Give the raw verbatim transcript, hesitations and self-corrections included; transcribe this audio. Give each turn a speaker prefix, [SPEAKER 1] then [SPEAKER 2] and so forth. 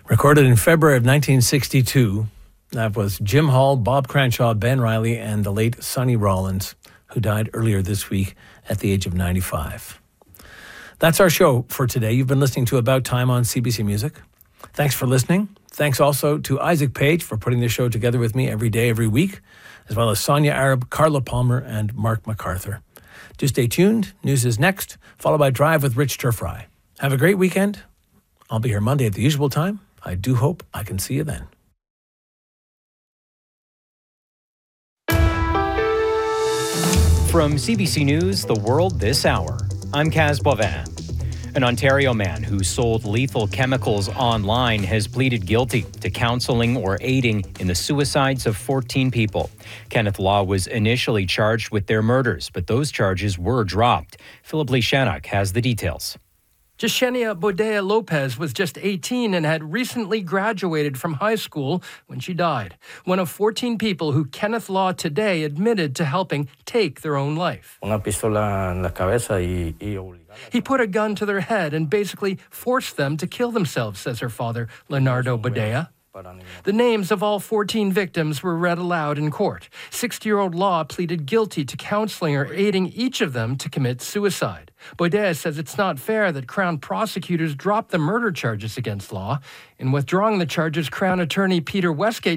[SPEAKER 1] Recorded in February of nineteen sixty-two, that was Jim Hall, Bob Cranshaw, Ben Riley, and the late Sonny Rollins, who died earlier this week at the age of ninety-five. That's our show for today. You've been listening to About Time on C B C Music. Thanks for listening. Thanks also to Isaac Page for putting this show together with me every day, every week, as well as Sonia Arab, Carla Palmer, and Mark MacArthur. Do stay tuned. News is next, followed by Drive with Rich Turfry. Have a great weekend. I'll be here Monday at the usual time. I do hope I can see you then.
[SPEAKER 2] From C B C News, The World This Hour, I'm Kaz Bovin. An Ontario man who sold lethal chemicals online has pleaded guilty to counseling or aiding in the suicides of fourteen people. Kenneth Law was initially charged with their murders, but those charges were dropped. Philip Lee Shannock has the details.
[SPEAKER 3] Yesenia Bodea Lopez was just eighteen and had recently graduated from high school when she died. One of fourteen people who Kenneth Law today admitted to helping take their own life. He put a gun to their head and basically forced them to kill themselves, says her father, Leonardo Bodea. The names of all fourteen victims were read aloud in court. sixty-year-old Law pleaded guilty to counseling or aiding each of them to commit suicide. Bodea says it's not fair that Crown prosecutors dropped the murder charges against Law. In withdrawing the charges, Crown attorney Peter Westgate